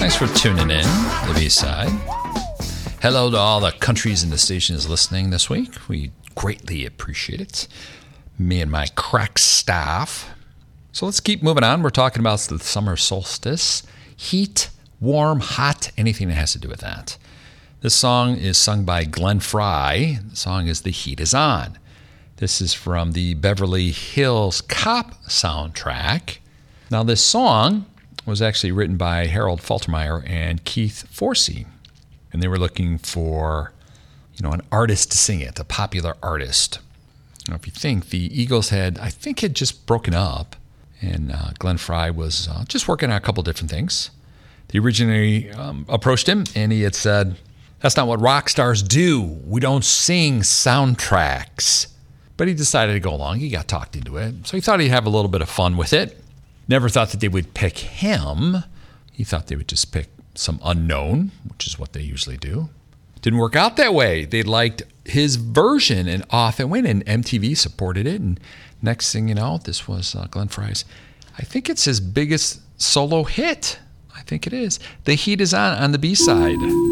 Thanks for tuning in, the B-side. Hello to all the countries and the stations listening this week. We greatly appreciate it. Me and my crack staff. So let's keep moving on. We're talking about the summer solstice. Heat, warm, hot, anything that has to do with that. This song is sung by Glenn Frey. The song is The Heat Is On. This is from the Beverly Hills Cop soundtrack. Now, this song was actually written by Harold Faltermeyer and Keith Forsey. And they were looking for, an artist to sing it, a popular artist. Now, if you think, the Eagles had just broken up. And Glenn Frey was just working on a couple different things. They originally approached him, and he had said, "That's not what rock stars do. We don't sing soundtracks." But he decided to go along. He got talked into it. So he thought he'd have a little bit of fun with it. Never thought that they would pick him. He thought they would just pick some unknown, which is what they usually do. Didn't work out that way. They liked his version, and off it went, and MTV supported it. And next thing you know, this was Glenn Frey's, I think it's his biggest solo hit. I think it is. The Heat Is On the B-side.